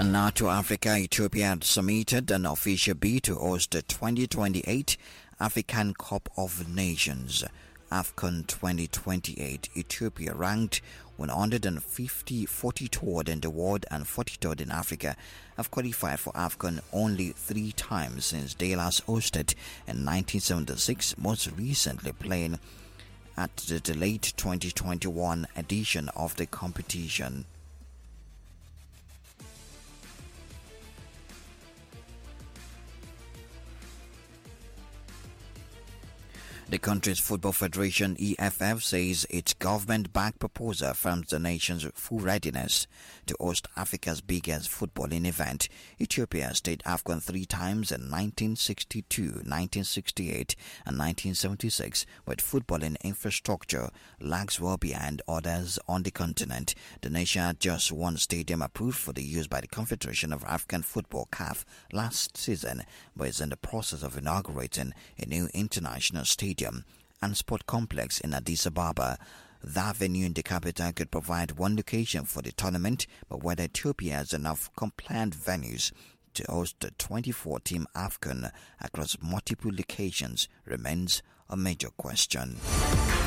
And now to Africa. Ethiopia had submitted an official bid to host the 2028 African Cup of Nations. AFCON 2028, Ethiopia ranked 143rd in the world and 43rd in Africa, have qualified for AFCON only 3 times since they last hosted in 1976, most recently playing at the late 2021 edition of the competition. The country's Football Federation EFF says its government-backed proposal affirms the nation's full readiness to host Africa's biggest footballing event. Ethiopia stayed AFCON 3 times in 1962, 1968 and 1976, but footballing infrastructure lags well behind others on the continent. The nation had just one stadium approved for the use by the Confederation of African Football (CAF) last season, but is in the process of inaugurating a new international stadium and sport complex in Addis Ababa. That venue in the capital could provide one location for the tournament, but whether Ethiopia has enough compliant venues to host the 24-team AFCON across multiple locations remains a major question.